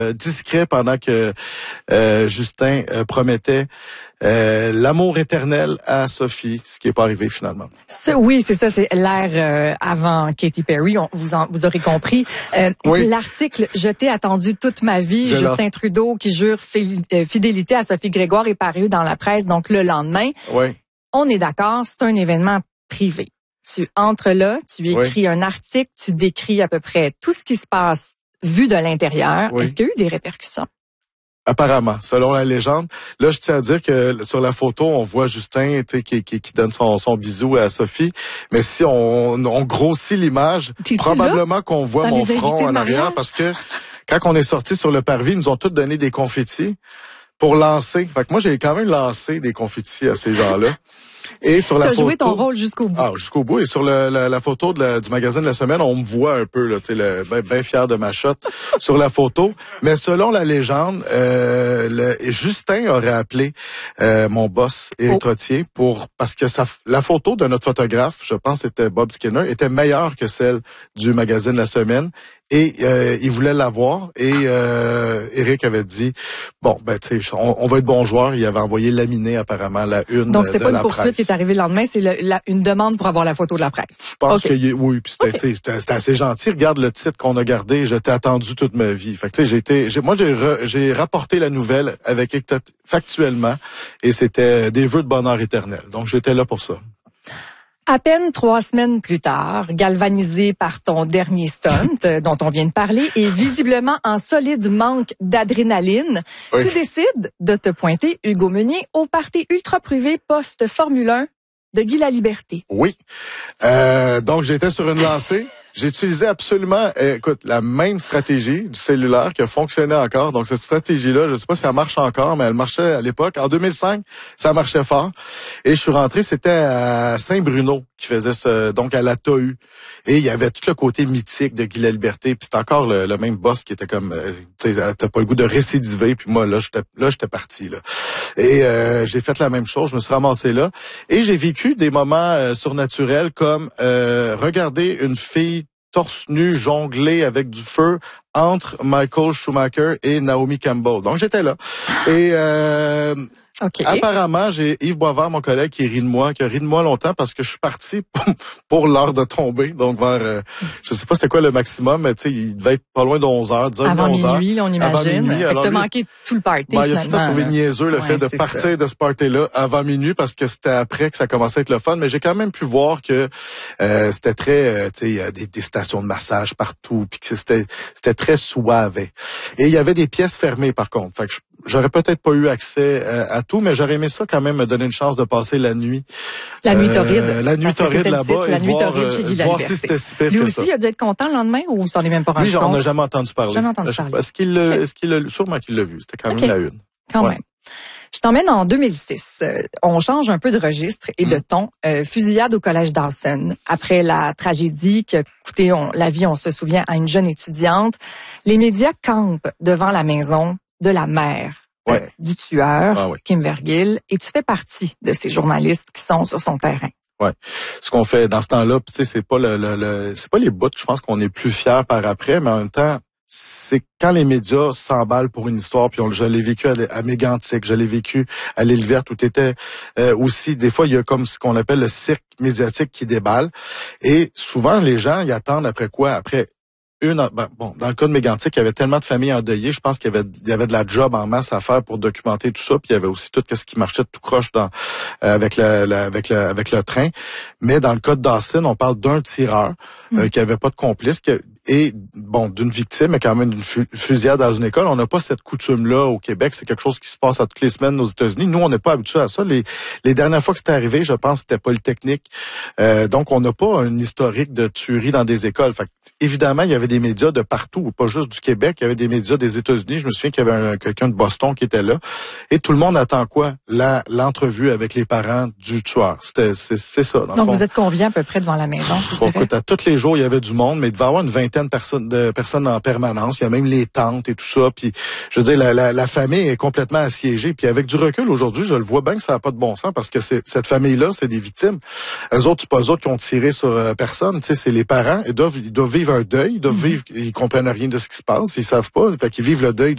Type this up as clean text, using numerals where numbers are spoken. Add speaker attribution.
Speaker 1: discret pendant que Justin promettait l'amour éternel à Sophie, ce qui n'est pas arrivé finalement.
Speaker 2: Oui, c'est ça, c'est l'ère avant Katy Perry, vous aurez compris.
Speaker 1: Oui.
Speaker 2: L'article « Je t'ai attendu toute ma vie », Justin Trudeau qui jure fidélité à Sophie Grégoire est paru dans la presse, donc le lendemain.
Speaker 1: Oui.
Speaker 2: On est d'accord, c'est un événement privé. Tu entres là, tu écris un article, tu décris à peu près tout ce qui se passe vu de l'intérieur.
Speaker 1: Oui.
Speaker 2: Est-ce qu'il y a eu des répercussions?
Speaker 1: Apparemment, selon la légende. Là, je tiens à dire que sur la photo, on voit Justin qui donne son bisou à Sophie. Mais si on grossit l'image, probablement qu'on voit mon front en arrière parce que quand on est sorti sur le parvis, ils nous ont tous donné des confettis pour lancer. Fait que moi, j'ai quand même lancé des confettis à ces gens-là. Et sur la photo,
Speaker 2: joué ton rôle jusqu'au bout.
Speaker 1: Ah, jusqu'au bout. Et sur la photo du magazine de la semaine, on me voit un peu, là, tu sais, bien fier de ma shot sur la photo. Mais selon la légende, Justin aurait appelé mon boss, Éric Trottier, parce que la photo de notre photographe, je pense c'était Bob Skinner, était meilleure que celle du magazine de la semaine. Et il voulait l'avoir. Et Éric avait dit, bon, ben tu sais, on va être bon joueur. Il avait envoyé laminer apparemment la une.
Speaker 2: Donc c'est
Speaker 1: de
Speaker 2: pas
Speaker 1: la
Speaker 2: une poursuite
Speaker 1: presse.
Speaker 2: qui est arrivée le lendemain, c'est une demande pour avoir la photo de la presse.
Speaker 1: Je pense que oui, puis c'était assez gentil. Regarde le titre qu'on a gardé. Je t'ai attendu toute ma vie. Fait que tu sais, j'ai rapporté la nouvelle avec factuellement, et c'était des vœux de bonheur éternel. Donc j'étais là pour ça.
Speaker 2: À peine 3 semaines plus tard, galvanisé par ton dernier stunt dont on vient de parler et visiblement en solide manque d'adrénaline, tu décides de te pointer, Hugo Meunier, au party ultra privé post-Formule 1 de Guy Laliberté.
Speaker 1: Oui. Donc j'étais sur une lancée. J'ai utilisé absolument, la même stratégie du cellulaire qui a fonctionné encore. Donc, cette stratégie-là, je sais pas si elle marche encore, mais elle marchait à l'époque. En 2005, ça marchait fort. Et je suis rentré, c'était à Saint-Bruno qui faisait donc à la TAU. Et il y avait tout le côté mythique de Guy Laliberté. Puis c'était encore le même boss qui était comme, tu sais, t'as pas le goût de récidiver. Puis moi, là, j'étais parti, là. Et j'ai fait la même chose, je me suis ramassé là. Et j'ai vécu des moments surnaturels comme regarder une fille torse nu, jonglé avec du feu entre Michael Schumacher et Naomi Campbell. Donc, j'étais là. Et apparemment, j'ai Yves Boisvert, mon collègue, qui a ri de moi longtemps parce que je suis parti pour l'heure de tomber. Donc, vers, je sais pas c'était quoi le maximum, mais tu sais, il devait être pas loin de 11 heures, 10
Speaker 2: Avant
Speaker 1: 11 heures.
Speaker 2: Minuit, on imagine.
Speaker 1: Avant minuit.
Speaker 2: Alors, t'as manqué tout le party,
Speaker 1: il a tout à trouvé niaiseux le fait de partir de ce party-là avant minuit parce que c'était après que ça commençait à être le fun. Mais j'ai quand même pu voir que c'était très, tu sais, des stations de massage partout, puis que c'était très suave. Et il y avait des pièces fermées par contre. Fait que j'aurais peut-être pas eu accès à tout, mais j'aurais aimé ça quand même me donner une chance de passer la nuit.
Speaker 2: La nuit torride.
Speaker 1: La nuit torride là-bas et voir si c'était si pire que ça.
Speaker 2: Lui aussi, il a dû être content le lendemain ou s'en est même pas rendu compte?
Speaker 1: Lui, on n'a jamais entendu parler.
Speaker 2: Jamais entendu parler.
Speaker 1: Sûrement qu'il l'a vu. C'était quand même la une.
Speaker 2: Quand même. Je t'emmène en 2006. On change un peu de registre et de ton. Fusillade au collège Dawson. Après la tragédie qui a coûté la vie, on se souvient, à une jeune étudiante, les médias campent devant la maison de la mère du tueur, Kim Vergil, et tu fais partie de ces journalistes qui sont sur son terrain.
Speaker 1: Ouais. Ce qu'on fait dans ce temps-là, tu sais, c'est pas c'est pas les bouts, je pense qu'on est plus fiers par après, mais en même temps, c'est quand les médias s'emballent pour une histoire, puis je l'ai vécu à Mégantic, je l'ai vécu à l'Île Verte, où t'étais aussi, des fois, il y a comme ce qu'on appelle le cirque médiatique qui déballe, et souvent, les gens, ils attendent après quoi? Après dans le cas de Mégantic, il y avait tellement de familles endeuillées, je pense qu'il y avait de la job en masse à faire pour documenter tout ça, puis il y avait aussi tout ce qui marchait tout croche avec le train. Mais dans le cas de Dawson, on parle d'un tireur qui avait pas de complice et d'une victime, mais quand même d'une fusillade dans une école. On n'a pas cette coutume-là au Québec. C'est quelque chose qui se passe à toutes les semaines aux États-Unis. Nous, on n'est pas habitués à ça. Les dernières fois que c'était arrivé, je pense, c'était Polytechnique. Donc, on n'a pas un historique de tuerie dans des écoles. Fait évidemment, il y avait des médias de partout, pas juste du Québec. Il y avait des médias des États-Unis. Je me souviens qu'il y avait quelqu'un de Boston qui était là. Et tout le monde attend quoi? L'entrevue avec les parents du tueur. C'est ça, dans le fond.
Speaker 2: Vous êtes combien à peu près devant la maison, tu dirais?
Speaker 1: Écoute, à tous les jours, il y avait du monde, mais il devait y avoir une vingtaine de personnes en permanence. Il y a même les tantes et tout ça. Puis, je veux dire, la famille est complètement assiégée. Puis avec du recul aujourd'hui, je le vois bien que ça n'a pas de bon sens parce que cette famille-là, c'est des victimes. Eux autres, c'est pas eux autres qui ont tiré sur personne. Tu sais, c'est les parents. Ils doivent vivre un deuil. Ils comprennent rien de ce qui se passe. Ils savent pas. Fait qu'ils vivent le deuil